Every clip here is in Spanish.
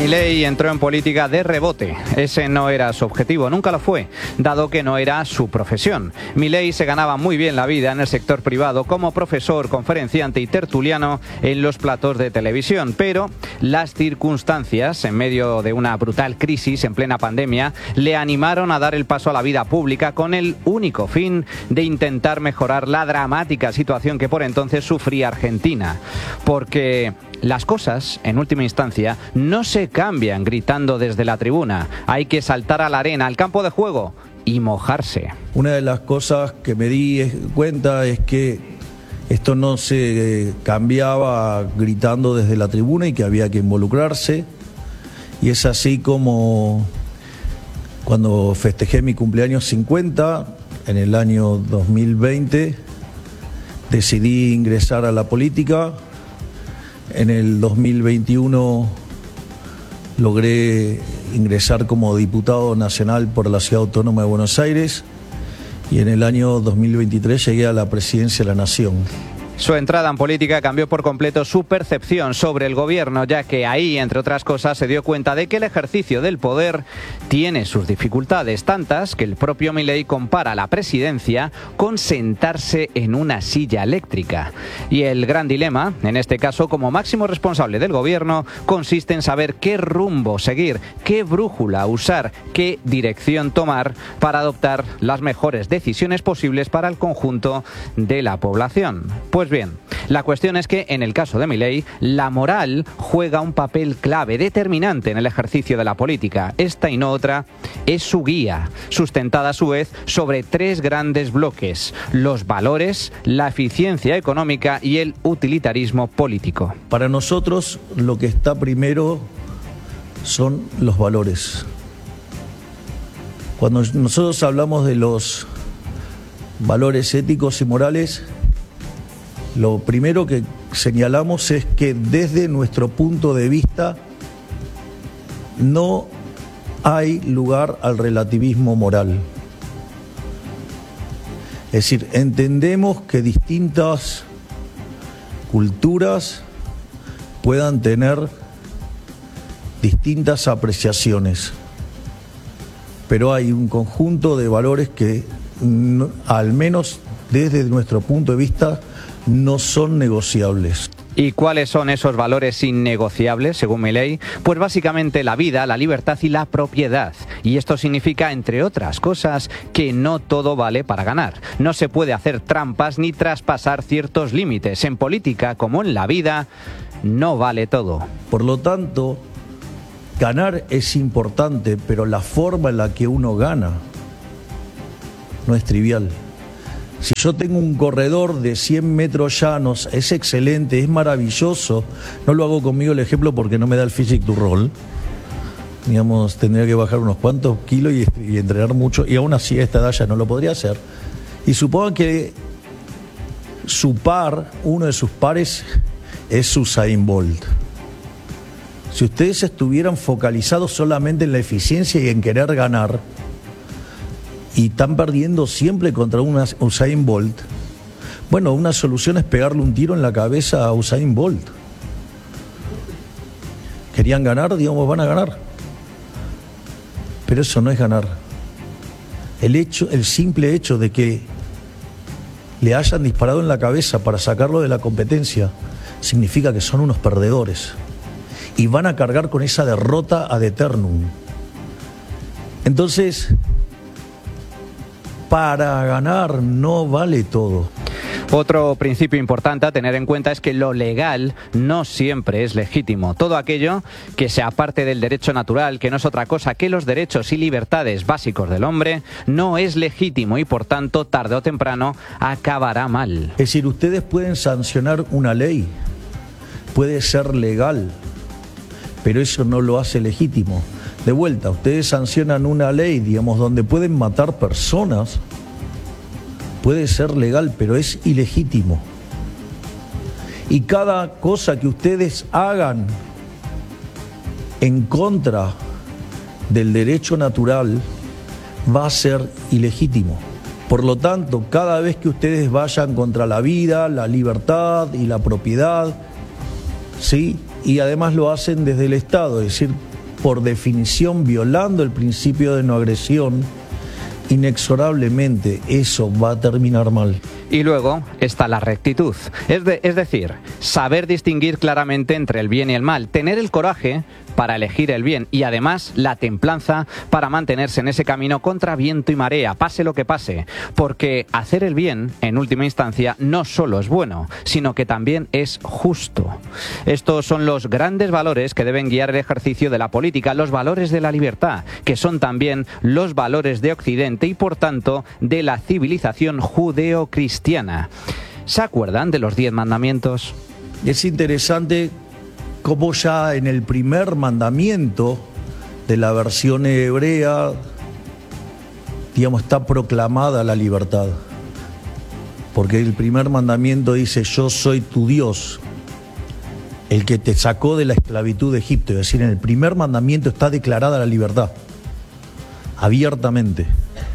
Milei entró en política de rebote. Ese no era su objetivo, nunca lo fue, dado que no era su profesión. Milei se ganaba muy bien la vida en el sector privado como profesor, conferenciante y tertuliano en los platós de televisión, pero las circunstancias, en medio de una brutal crisis en plena pandemia, le animaron a dar el paso a la vida pública con el único fin de intentar mejorar la dramática situación que por entonces sufría Argentina. Porque las cosas, en última instancia, no se cambian gritando desde la tribuna. Hay que saltar a la arena, al campo de juego y mojarse. Una de las cosas que me di cuenta es que esto no se cambiaba gritando desde la tribuna y que había que involucrarse. Y es así como cuando festejé mi cumpleaños 50, en el año 2020, decidí ingresar a la política. En el 2021 logré ingresar como diputado nacional por la Ciudad Autónoma de Buenos Aires y en el año 2023 llegué a la presidencia de la Nación. Su entrada en política cambió por completo su percepción sobre el gobierno, ya que ahí, entre otras cosas, se dio cuenta de que el ejercicio del poder tiene sus dificultades, tantas que el propio Milei compara la presidencia con sentarse en una silla eléctrica. Y el gran dilema, en este caso como máximo responsable del gobierno, consiste en saber qué rumbo seguir, qué brújula usar, qué dirección tomar para adoptar las mejores decisiones posibles para el conjunto de la población. Pues bien, la cuestión es que en el caso de Milei, la moral juega un papel clave, determinante en el ejercicio de la política. Esta y no otra es su guía, sustentada a su vez sobre tres grandes bloques: los valores, la eficiencia económica y el utilitarismo político. Para nosotros lo que está primero son los valores. Cuando nosotros hablamos de los valores éticos y morales, lo primero que señalamos es que desde nuestro punto de vista no hay lugar al relativismo moral. Es decir, entendemos que distintas culturas puedan tener distintas apreciaciones, pero hay un conjunto de valores que, al menos desde nuestro punto de vista, no son negociables. ¿Y cuáles son esos valores innegociables, según Milei? Pues básicamente la vida, la libertad y la propiedad. Y esto significa, entre otras cosas, que no todo vale para ganar. No se puede hacer trampas ni traspasar ciertos límites. En política, como en la vida, no vale todo. Por lo tanto, ganar es importante, pero la forma en la que uno gana no es trivial. Si yo tengo un corredor de 100 metros llanos, es excelente, es maravilloso. No lo hago conmigo el ejemplo porque no me da el physique du rol. Digamos, tendría que bajar unos cuantos kilos y entrenar mucho. Y aún así a esta edad ya no lo podría hacer. Y supongan que su par, uno de sus pares, es Usain Bolt. Si ustedes estuvieran focalizados solamente en la eficiencia y en querer ganar, y están perdiendo siempre contra un Usain Bolt, bueno, una solución es pegarle un tiro en la cabeza a Usain Bolt. Querían ganar, digamos, van a ganar. Pero eso no es ganar. El simple hecho de que le hayan disparado en la cabeza para sacarlo de la competencia significa que son unos perdedores y van a cargar con esa derrota ad eternum. Entonces, para ganar no vale todo. Otro principio importante a tener en cuenta es que lo legal no siempre es legítimo. Todo aquello que sea parte del derecho natural, que no es otra cosa que los derechos y libertades básicos del hombre, no es legítimo y por tanto, tarde o temprano, acabará mal. Es decir, ustedes pueden sancionar una ley, puede ser legal, pero eso no lo hace legítimo. De vuelta, ustedes sancionan una ley, digamos, donde pueden matar personas, puede ser legal, pero es ilegítimo. Y cada cosa que ustedes hagan en contra del derecho natural va a ser ilegítimo. Por lo tanto, cada vez que ustedes vayan contra la vida, la libertad y la propiedad, ¿sí?, y además lo hacen desde el Estado, es decir, por definición violando el principio de no agresión. Inexorablemente eso va a terminar mal. Y luego está la rectitud, es decir, saber distinguir claramente entre el bien y el mal, tener el coraje para elegir el bien y además la templanza para mantenerse en ese camino contra viento y marea, pase lo que pase, porque hacer el bien, en última instancia, no solo es bueno, sino que también es justo. Estos son los grandes valores que deben guiar el ejercicio de la política, los valores de la libertad, que son también los valores de Occidente y, por tanto, de la civilización judeocristiana. ¿Se acuerdan de los 10 mandamientos? Es interesante cómo ya en el primer mandamiento de la versión hebrea, digamos, está proclamada la libertad. Porque el primer mandamiento dice: yo soy tu Dios, el que te sacó de la esclavitud de Egipto. Es decir, en el primer mandamiento está declarada la libertad, abiertamente.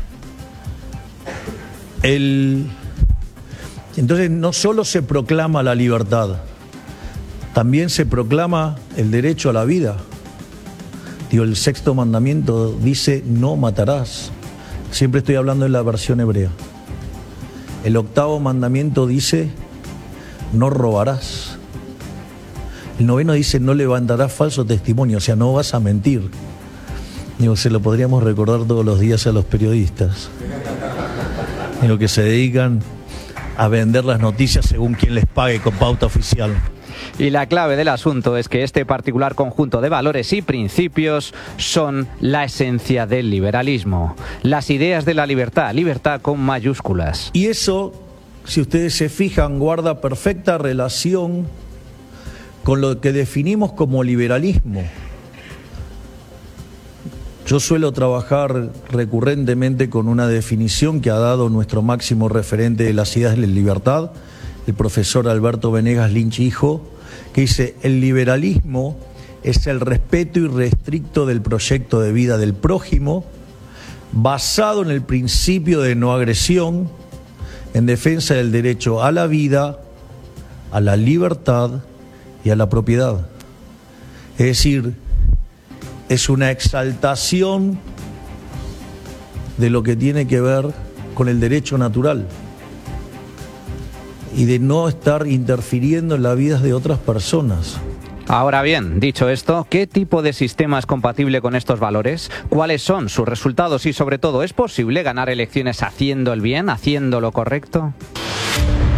Entonces no solo se proclama la libertad, también se proclama el derecho a la vida. El 6º mandamiento dice: no matarás. Siempre estoy hablando en la versión hebrea. El 8º mandamiento dice: no robarás. El 9º dice: no levantarás falso testimonio, o sea, no vas a mentir. Se lo podríamos recordar todos los días a los periodistas, que se dedican a vender las noticias según quien les pague con pauta oficial. Y la clave del asunto es que este particular conjunto de valores y principios son la esencia del liberalismo. Las ideas de la libertad, libertad con mayúsculas. Y eso, si ustedes se fijan, guarda perfecta relación con lo que definimos como liberalismo. Yo suelo trabajar recurrentemente con una definición que ha dado nuestro máximo referente de las ideas de la libertad, el profesor Alberto Venegas Lynch hijo, que dice: el liberalismo es el respeto irrestricto del proyecto de vida del prójimo, basado en el principio de no agresión, en defensa del derecho a la vida, a la libertad y a la propiedad. Es decir, es una exaltación de lo que tiene que ver con el derecho natural y de no estar interfiriendo en las vidas de otras personas. Ahora bien, dicho esto, ¿qué tipo de sistema es compatible con estos valores? ¿Cuáles son sus resultados? Y sobre todo, ¿es posible ganar elecciones haciendo el bien, haciendo lo correcto?